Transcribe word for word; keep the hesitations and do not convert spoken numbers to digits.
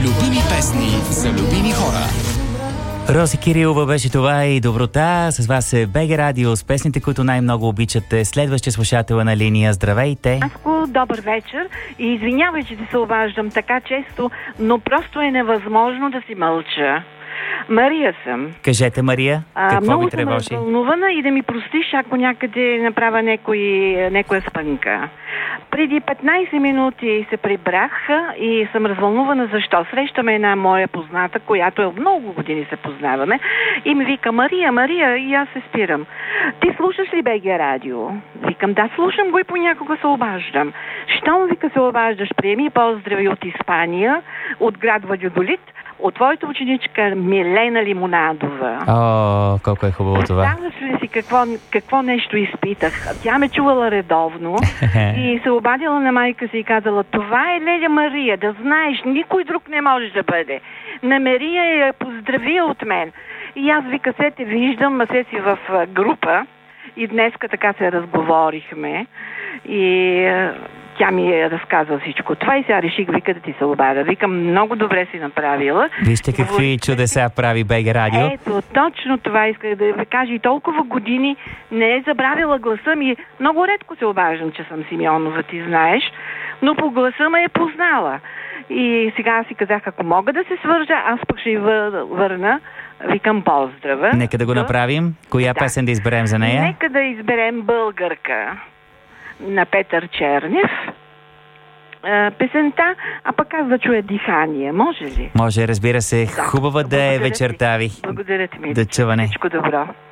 Любими песни за любими хора. Роси Кирилова беше това и доброта. С вас е БГ Радио с песните, които най-много обичате. Следващия слушател на линия. Здравейте! Аско, добър вечер и извинявай, че ти се обаждам така често, но просто е невъзможно да си мълча. Мария съм. Кажете, Мария, какво а, много ви тревожи? Много съм развълнувана и да ми простиш, ако някъде направя некой, некоя спънка. Преди петнайсет минути се прибрах и съм развълнувана защо. Срещаме една моя позната, която е много години се познаваме и ми вика: Мария, Мария, и аз се спирам. Ти слушаш ли БГ Радио? Викам: да, слушам го и понякога се обаждам. Щом, вика, се обаждаш, приеми поздрави от Испания, от град Вадюдолит, от твоята ученичка Милена Лимонадова. О, колко е хубаво това. Представяш ли си какво, какво нещо изпитах? Тя ме чувала редовно и се обадила на майка си и казала: това е Леля Мария, да знаеш, никой друг не може да бъде. Намери я, поздрави от мен. И аз, вика, се те виждам, а се си в група и днеска така се разговорихме и тя ми е разказала всичко това и сега реших, вика, да ти се обадя. Викам: много добре си направила. Вижте какви чудеса прави БГ Радио. Ето, точно това исках да ви кажа. И толкова години не е забравила гласа ми. Много редко се обаждам, че съм Симеонова, ти знаеш, но по гласа ме е познала. И сега си казах, ако мога да се свържа, аз пък ще й върна. Викам: поздрава. Нека да го направим. Коя да. песен да изберем за нея? Нека да изберем Българка на Петър Чернев. Песента, а пък аз да чуя Дихание. Може ли? Може, разбира се. Да. Хубава да е вечерта ви. Благодаря ти, ми. До чуване. Всичко добро.